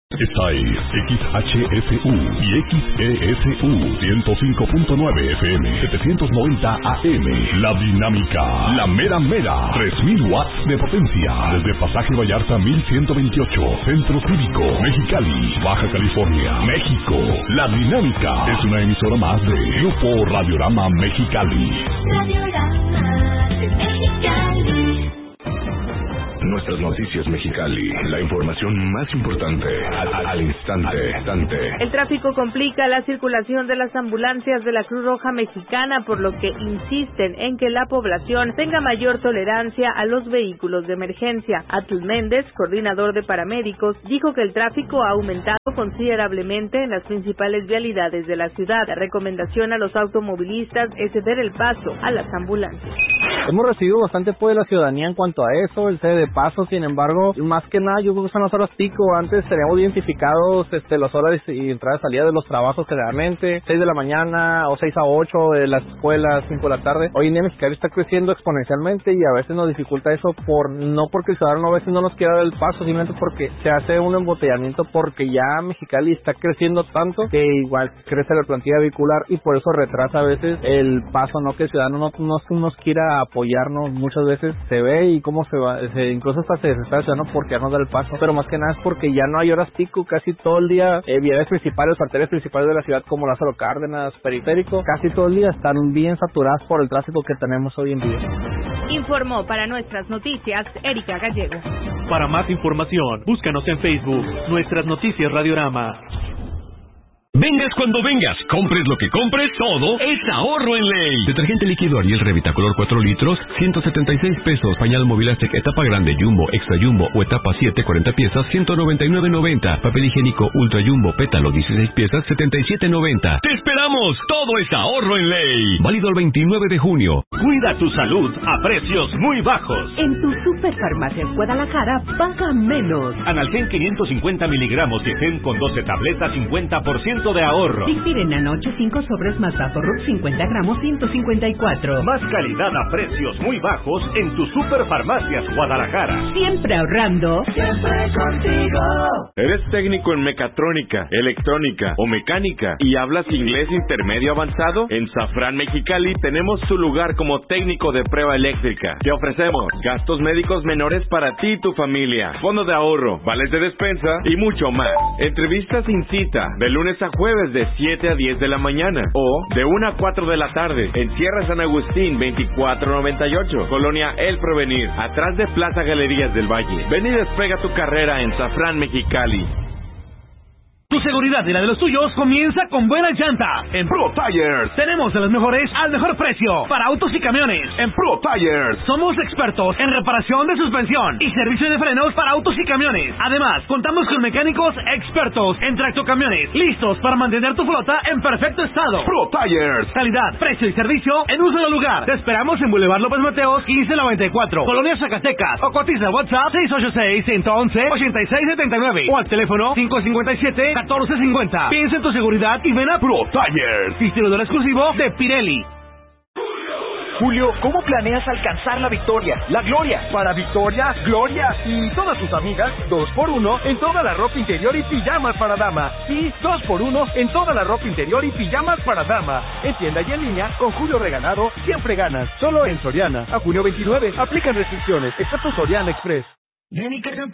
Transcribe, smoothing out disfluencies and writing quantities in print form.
Esta es XHSU y XESU 105.9 FM 790 AM. La Dinámica, la mera mera, 3000 watts de potencia. Desde Pasaje Vallarta 1128, Centro Cívico, Mexicali, Baja California, México. La Dinámica es una emisora más de Grupo Radiorama Mexicali. Radiorama de Mexicali. Nuestras noticias Mexicali, la información más importante al instante. El tráfico complica la circulación de las ambulancias de la Cruz Roja Mexicana, por lo que insisten en que la población tenga mayor tolerancia a los vehículos de emergencia. Atul Méndez, coordinador de paramédicos, dijo que el tráfico ha aumentado considerablemente en las principales vialidades de la ciudad. La recomendación a los automovilistas es ceder el paso a las ambulancias. Hemos recibido bastante apoyo de la ciudadanía en cuanto a eso, el cede de paso. Sin embargo, más que nada yo creo que son las horas pico. Antes teníamos identificados las horas y entrada y salida de los trabajos generalmente, 6 de la mañana o 6 a 8 de las escuelas, 5 de la tarde. Hoy en día Mexicali está creciendo exponencialmente y a veces nos dificulta eso no porque el ciudadano a veces no nos quiera dar el paso, simplemente porque se hace un embotellamiento, porque ya Mexicali está creciendo tanto que igual crece la plantilla vehicular y por eso retrasa a veces el paso, no que el ciudadano no nos quiera apoyarnos. Muchas veces se ve y cómo se va, incluso hasta se desespera el ciudadano porque ya no da el paso, pero más que nada es porque ya no hay horas pico, casi todo el día, vialidades principales, arterias principales de la ciudad como Lázaro Cárdenas, Periférico, casi todo el día están bien saturadas por el tráfico que tenemos hoy en día. Informó para nuestras noticias Erika Gallego. Para más información, búscanos en Facebook, Nuestras Noticias Radiorama. Vengas cuando vengas, compres lo que compres, todo es ahorro en ley. Detergente líquido Ariel Revitacolor 4 litros, 176 pesos. Pañal Mobilastec etapa grande, Jumbo, Extra Jumbo o etapa 7, 40 piezas, 199.90. Papel higiénico Ultra Jumbo, pétalo, 16 piezas, 77.90. ¡Te esperamos! Todo es ahorro en ley. Válido el 29 de junio. Cuida tu salud a precios muy bajos. En tu Superfarmacias Guadalajara, paga menos. Analgen 550 miligramos de Gen con 12 tabletas, 50% de ahorro. Dictiren anoche 5 sobres más Vaporub 50 gramos, 154. Más calidad a precios muy bajos en tu Superfarmacias Guadalajara. Siempre ahorrando. Siempre contigo. ¿Eres técnico en mecatrónica, electrónica o mecánica y hablas inglés intermedio avanzado? En Safran Mexicali tenemos tu lugar como técnico de prueba eléctrica. Te ofrecemos gastos médicos menores para ti y tu familia, fondo de ahorro, vales de despensa y mucho más. Entrevistas sin cita, de lunes a jueves de 7 a 10 de la mañana o de 1 a 4 de la tarde en Sierra San Agustín 2498, Colonia El Provenir, atrás de Plaza Galerías del Valle. Ven y despega tu carrera en Safran Mexicali. Tu seguridad y la de los tuyos comienza con buena llanta. En Pro Tires tenemos de los mejores al mejor precio para autos y camiones. En Pro Tires somos expertos en reparación de suspensión y servicio de frenos para autos y camiones. Además, contamos con mecánicos expertos en tractocamiones, listos para mantener tu flota en perfecto estado. Pro Tires, calidad, precio y servicio en un solo lugar. Te esperamos en Boulevard López Mateos 1594, Colonia Zacatecas, o cotiza WhatsApp 686-111-8679 o al teléfono 557-1450. Piensa en tu seguridad y ven a Pro Tires, distribuidor exclusivo de Pirelli. Julio, ¿cómo planeas alcanzar la victoria, la gloria? Para Victoria, Gloria y todas tus amigas, 2x1 en toda la ropa interior y pijamas para dama. Sí, 2x1 en toda la ropa interior y pijamas para dama. En tienda y en línea, con Julio Regalado, siempre ganas. Solo en Soriana. A junio 29, aplican restricciones, excepto Soriana Express.